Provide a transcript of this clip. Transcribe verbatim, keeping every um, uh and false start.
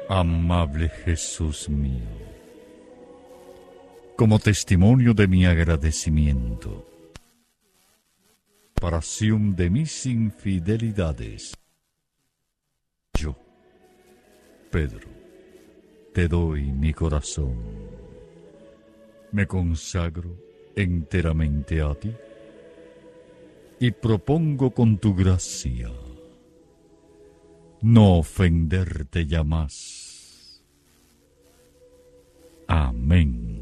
Amable Jesús mío, como testimonio de mi agradecimiento, reparación de mis infidelidades, yo, Pedro, te doy mi corazón. Me consagro enteramente a ti y propongo con tu gracia no ofenderte ya más. Amén.